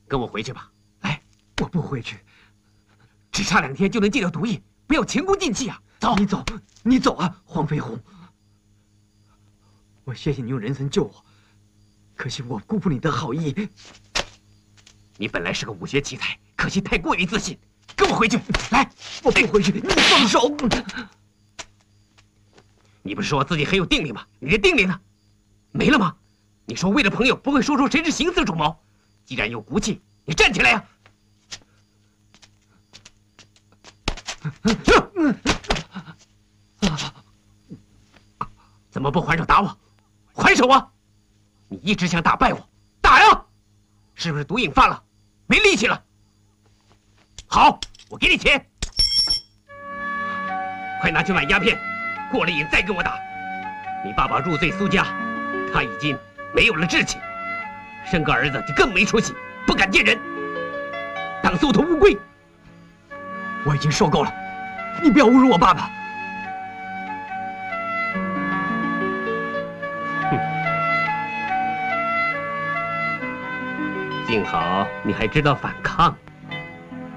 跟我回去吧。来， 我不回去， 只差2天就能戒掉毒瘾，不要前功尽弃啊！走， 你走啊，黄飞鸿。我谢谢你用人参救我，可惜我辜负你的好意。 你本来是个武学奇才，可惜太过于自信。跟我回去，来， 我不回去，你放手！ 你不是说自己很有定力吗？你的定力呢？没了吗？你说为了朋友不会说出谁是行刺主谋，既然有骨气，你站起来呀！怎么不还手打我？还手啊！你一直想打败我，打呀！是不是毒瘾犯了，没力气了？好，我给你钱，快拿去买鸦片，过了瘾再跟我打。你爸爸入赘苏家，他已经没有了志气，生个儿子就更没出息，不敢见人，当缩头乌龟。 我已经受够了，你不要侮辱我爸爸。 幸好你还知道反抗。